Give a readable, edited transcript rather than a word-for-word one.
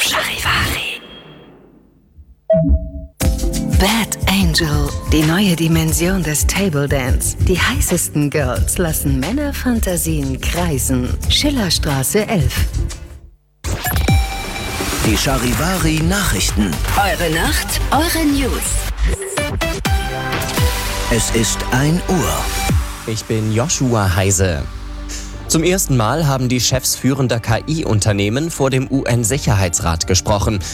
Charivari. Bad Angel, die neue Dimension des Table Dance. Die heißesten Girls lassen Männerfantasien kreisen. Schillerstraße 11. Die Charivari Nachrichten. Eure Nacht, eure News. Es ist 1 Uhr. Ich bin Joshua Heise. Zum ersten Mal haben die Chefs führender KI-Unternehmen vor dem UN-Sicherheitsrat gesprochen.